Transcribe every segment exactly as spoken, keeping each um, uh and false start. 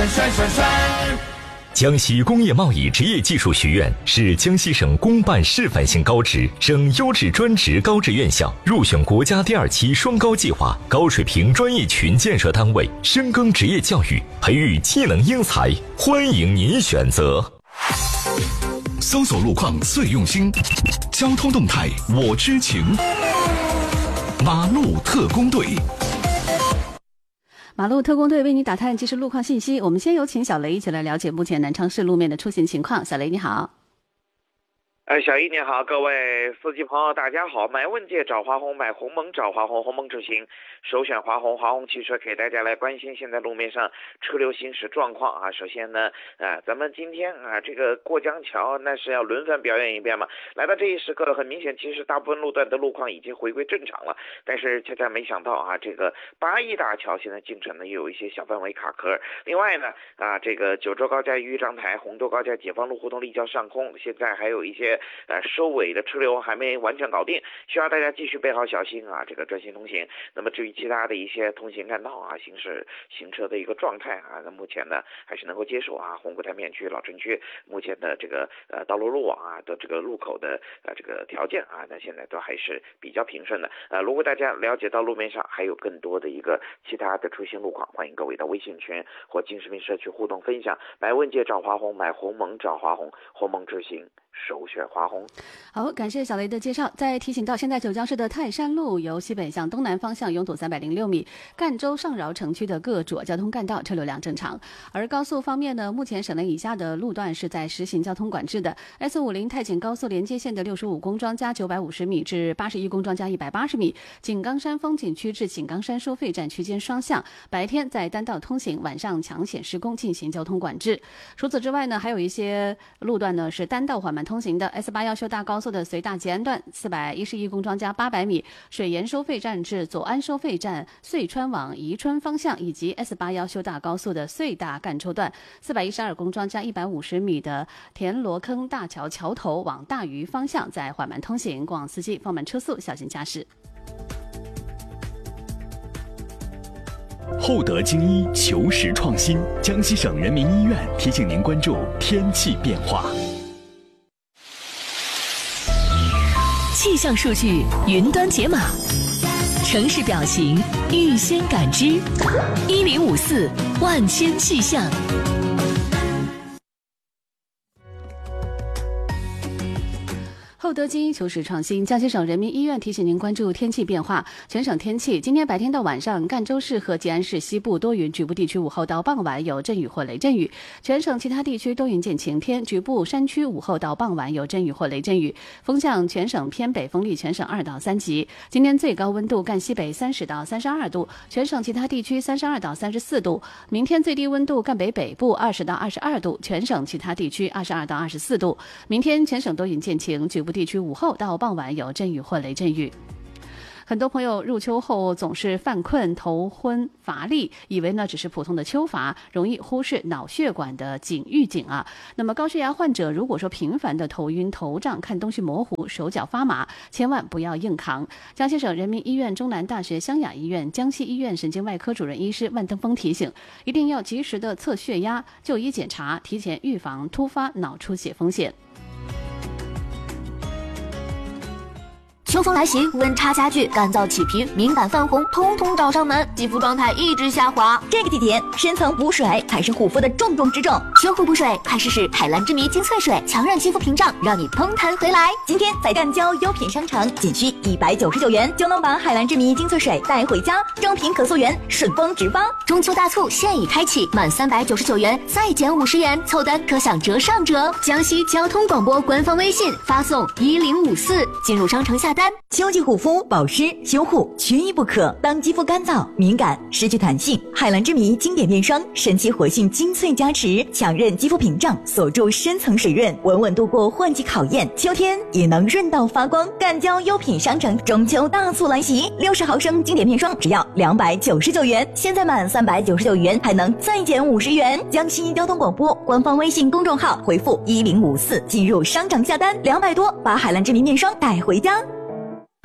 闪闪闪！ 江西工业贸易职业技术学院是江西省公办示范性高职、省优质专职高职院校，入选国家第二期双高计划高水平专业群建设单位，深耕职业教育，培育技能英才，欢迎您选择。 搜索路况最用心，交通动态我知情。马路特工队。 马路特工队为你打探即时路况信息。我们先有请小雷一起来了解目前南昌市路面的出行情况。小雷你好。 哎，小易你好，各位司机朋友大家好。买问界找华虹，买鸿蒙找华虹，鸿蒙之行首选华虹。华虹汽车给大家来关心现在路面上车流行驶状况啊。首先呢，啊，咱们今天啊这个过江桥那是要轮番表演一遍嘛。来到这一时刻，很明显，其实大部分路段的路况已经回归正常了，但是恰恰没想到啊，这个八一大桥现在进程呢又有一些小范围卡壳。另外呢，啊这个九州高架豫章台、洪都高架解放路胡同立交上空，现在还有一些呃，收尾的车流还没完全搞定，需要大家继续备好小心啊，这个专心通行。那么至于其他的一些通行干道啊，行驶行车的一个状态啊，那目前呢还是能够接受啊。红谷台面区、老城区目前的这个呃道路路网啊的这个路口的呃这个条件啊，那现在都还是比较平顺的。呃，如果大家了解到路面上还有更多的一个其他的出行路况，欢迎各位到微信群或金视频社区互动分享。买问界找华虹，买鸿蒙找华虹，鸿蒙之行首选华虹。 好，感谢小雷的介绍。再提醒到，现在九江市的泰山路由西北向东南方向拥堵三百零六米，赣州上饶城区的各主要交通干道车流量正常。而高速方面呢，目前省内以下的路段是在实行交通管制的。S 五十 太景高速连接线的六十五公庄加九百五十米至八十一公庄加一百八十米，井冈山风景区至井冈山收费站区间双向，白天在单道通行，晚上抢险施工进行交通管制。除此之外呢，还有一些路段呢是单道缓慢通行的。 S 八 要修大高速的绥大吉安段四百一十一公庄加八百米，水盐收费站至左安收费站遂川往宜春方向，以及 S 八 要修大高速的绥大赣州段四百一十二公庄加一百五十米的田螺坑大桥桥头往大余方向在缓慢通行，过往司机放慢车速，小心驾驶。 厚德精医求实创新，江西省人民医院提醒您关注天气变化。 气象数据云端解码，城市表情预先感知，一零五四万千气象。 厚德精英求实创新，江西省人民医院提醒您关注天气变化。全省天气，今天白天到晚上，赣州市和吉安市西部多云，局部地区午后到傍晚有阵雨或雷阵雨。全省其他地区多云见晴天，局部山区午后到傍晚有阵雨或雷阵雨。风向全省偏北，风力全省二到三级。今天最高温度赣西北三十到三十二度，全省其他地区三十二到三十四度。明天最低温度赣北北部二十到二十二度，全省其他地区二十二到二十四度。明天全省多云见晴，局部地区午后到傍晚有阵雨或雷阵雨。很多朋友入秋后总是犯困、头昏、乏力，以为呢只是普通的秋乏，容易忽视脑血管的警预警啊。那么高血压患者如果说频繁的头晕、头胀、看东西模糊、手脚发麻，千万不要硬扛。江西省人民医院中南大学湘雅医院江西医院神经外科主任医师万登峰提醒，一定要及时的测血压、就医检查，提前预防突发脑出血风险。 秋风来袭，温差加剧，干燥起皮，敏感泛红，通通找上门，肌肤状态一直下滑。 这个地点，深层补水才是护肤的重中之重。 修护补水，快试试海蓝之谜精粹水，强韧肌肤屏障，让你嘭弹回来。 今天在赣交优品商城，仅需一百九十九元就能把海蓝之谜精粹水带回家，正品可溯源，顺丰直发。 中秋大促现已开启，满三百九十九元再减五十元，凑单可享折上折。江西交通广播官方微信发送一零五四，进入商城下单。 秋季护肤、保湿、修护缺一不可。当肌肤干燥、敏感、失去弹性，海蓝之谜经典面霜神奇活性精粹加持，强韧肌肤屏障，锁住深层水润，稳稳度过换季考验，秋天也能润到发光。赣交优品商城中秋大促来袭，六十毫升经典面霜只要两百九十九元，现在满三百九十九元还能再减五十元。江西交通广播官方微信公众号回复一零五四进入商城下单，两百多把海蓝之谜面霜带回家。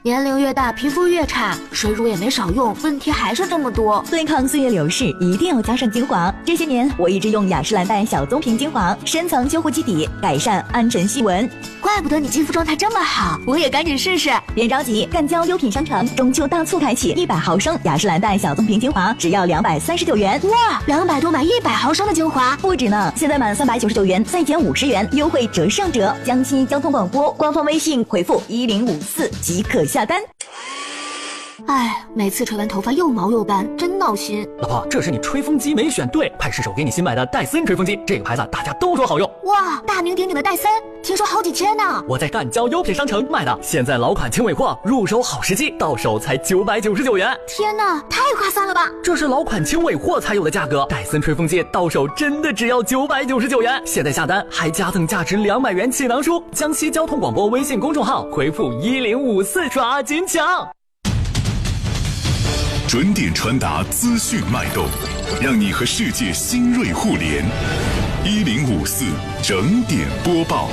年龄越大，皮肤越差，水乳也没少用，问题还是这么多。 对抗岁月流逝，一定要加上精华。这些年，我一直用雅诗兰黛小棕瓶精华，深层修护基底，改善暗沉细纹。 怪不得你肌肤状态这么好，我也赶紧试试。 别着急，赣胶优品商城中秋大促开启，一百毫升雅诗兰黛小棕瓶精华只要两百三十九元。 哇，两百多买一百毫升的精华， 不止呢！现在满三百九十九元再减五十元，优惠折上折。江西交通广播官方微信回复一零五四即可下单。 哎，每次吹完头发又毛又干，真闹心。 老婆，这是你吹风机没选对，派试手给你新买的戴森吹风机，这个牌子大家都说好用。 哇，大名鼎鼎的戴森，听说好几千呢。 我在赣胶优品商城买的，现在老款轻尾货，入手好时机，到手才九百九十九元。 天哪，太划算了吧！ 这是老款轻尾货才有的价格，戴森吹风机到手真的只要九百九十九元。现在下单还加赠价值两百元气囊书。江西交通广播微信公众号回复一零五四抓紧抢。 准点传达资讯脉动，让你和世界新锐互联。一零五四整点播报。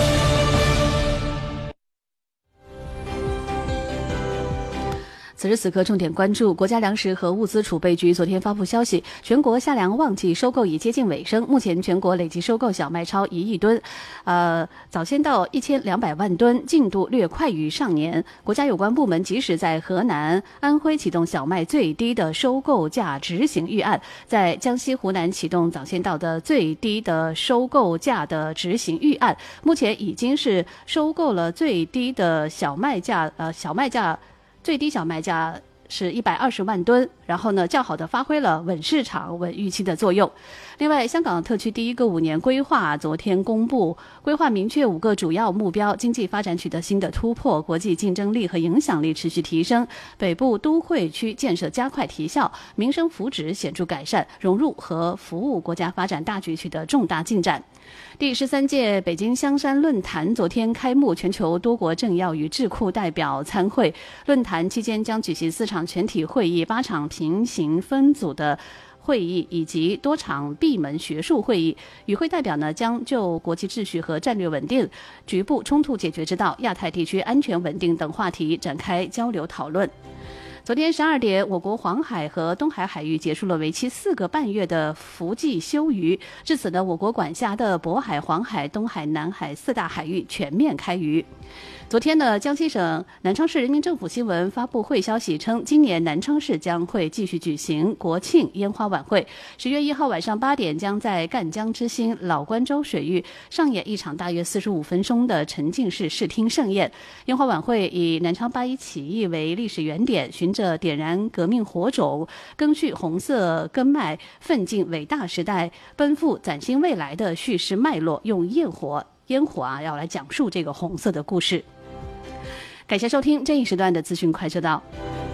此时此刻，重点关注国家粮食和物资储备局昨天发布消息，全国夏粮旺季收购已接近尾声，目前全国累计收购小麦超一亿吨，呃，早先到一千两百万吨，进度略快于上年。国家有关部门及时在河南、安徽启动小麦最低的收购价执行预案，在江西、湖南启动早先到的最低的收购价的执行预案，目前已经是收购了最低的小麦价，呃，小麦价。最低小麦价是一百二十万吨，然后呢，较好的发挥了稳市场、稳预期的作用。另外，香港特区第一个五年规划昨天公布，规划明确五个主要目标，经济发展取得新的突破，国际竞争力和影响力持续提升，北部都会区建设加快提效，民生福祉显著改善，融入和服务国家发展大局取得重大进展。第十三届北京香山论坛昨天开幕，全球多国政要与智库代表参会。论坛期间将举行四场全体会议、八场平行分组的会议以及多场闭门学术会议。与会代表呢将就国际秩序和战略稳定、局部冲突解决之道、亚太地区安全稳定等话题展开交流讨论。昨天十二点，我国黄海和东海海域结束了为期四个半月的伏季休渔。至此呢，我国管辖的渤海、黄海、东海、南海四大海域全面开渔。昨天呢，江西省南昌市人民政府新闻发布会消息称，今年南昌市将会继续举行国庆烟花晚会。十月一号晚上八点，将在赣江之心老关州水域上演一场大约四十五分钟的沉浸式视听盛宴。烟花晚会以南昌八一起义为历史原点，循着点燃革命火种、赓续红色根脉、奋进伟大时代、奔赴崭新未来的叙事脉络，用焰火烟火啊，要来讲述这个红色的故事。感谢收听这一时段的资讯快车道。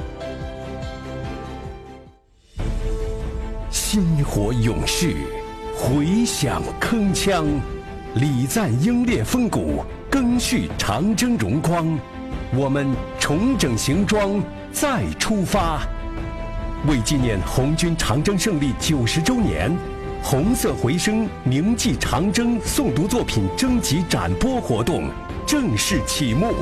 薪火永续，回响铿锵，礼赞英烈风骨，赓续长征荣光。我们重整行装，再出发。为纪念红军长征胜利九十周年，红色回声铭记长征诵读作品征集展播活动正式启幕。